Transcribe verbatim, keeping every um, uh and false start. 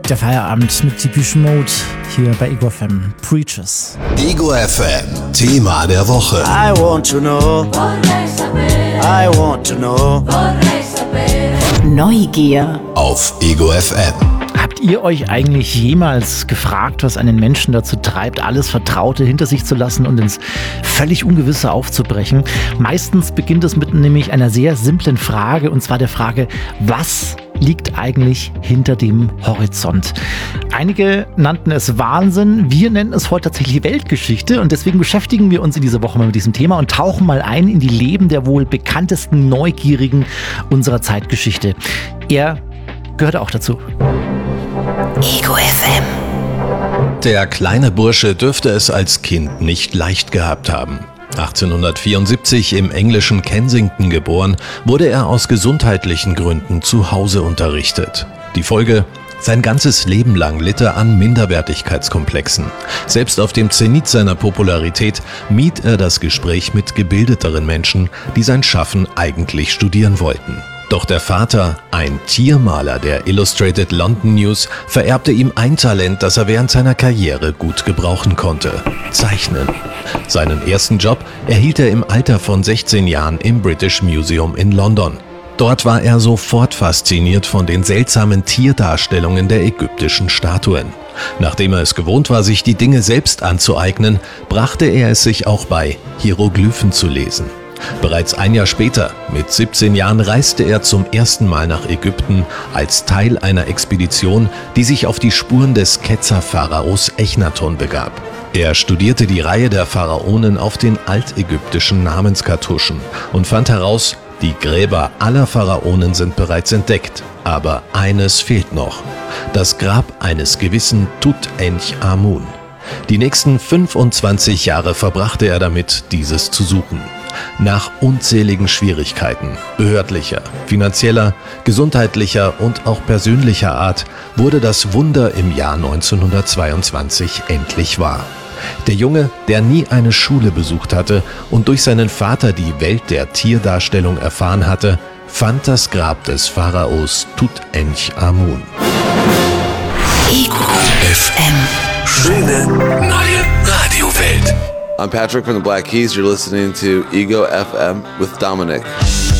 Der Feierabend mit Depeche Mode hier bei Ego F M. Preachers. Ego F M, Thema der Woche. I want to know. I want to know. Neugier. Auf Ego F M. Habt ihr euch eigentlich jemals gefragt, was einen Menschen dazu treibt, alles Vertraute hinter sich zu lassen und ins völlig Ungewisse aufzubrechen? Meistens beginnt es mit nämlich einer sehr simplen Frage, und zwar der Frage, was liegt eigentlich hinter dem Horizont? Einige nannten es Wahnsinn, wir nennen es heute tatsächlich Weltgeschichte, und deswegen beschäftigen wir uns in dieser Woche mal mit diesem Thema und tauchen mal ein in die Leben der wohl bekanntesten Neugierigen unserer Zeitgeschichte. Er gehört auch dazu. Ego F M. Der kleine Bursche dürfte es als Kind nicht leicht gehabt haben. achtzehnhundertvierundsiebzig im englischen Kensington geboren, wurde er aus gesundheitlichen Gründen zu Hause unterrichtet. Die Folge? Sein ganzes Leben lang litt er an Minderwertigkeitskomplexen. Selbst auf dem Zenit seiner Popularität mied er das Gespräch mit gebildeteren Menschen, die sein Schaffen eigentlich studieren wollten. Doch der Vater, ein Tiermaler der Illustrated London News, vererbte ihm ein Talent, das er während seiner Karriere gut gebrauchen konnte: Zeichnen. Seinen ersten Job erhielt er im Alter von sechzehn Jahren im British Museum in London. Dort war er sofort fasziniert von den seltsamen Tierdarstellungen der ägyptischen Statuen. Nachdem er es gewohnt war, sich die Dinge selbst anzueignen, brachte er es sich auch bei, Hieroglyphen zu lesen. Bereits ein Jahr später, mit siebzehn Jahren, reiste er zum ersten Mal nach Ägypten als Teil einer Expedition, die sich auf die Spuren des Ketzer-Pharaos Echnaton begab. Er studierte die Reihe der Pharaonen auf den altägyptischen Namenskartuschen und fand heraus, die Gräber aller Pharaonen sind bereits entdeckt, aber eines fehlt noch: das Grab eines gewissen Tutanchamun. Die nächsten fünfundzwanzig Jahre verbrachte er damit, dieses zu suchen. Nach unzähligen Schwierigkeiten, behördlicher, finanzieller, gesundheitlicher und auch persönlicher Art, wurde das Wunder im Jahr neunzehnhundertzweiundzwanzig endlich wahr. Der Junge, der nie eine Schule besucht hatte und durch seinen Vater die Welt der Tierdarstellung erfahren hatte, fand das Grab des Pharaos Tutanchamun. Ego F M. Schöne neue Radiowelt. I'm Patrick from the Black Keys. You're listening to Ego F M with Dominic.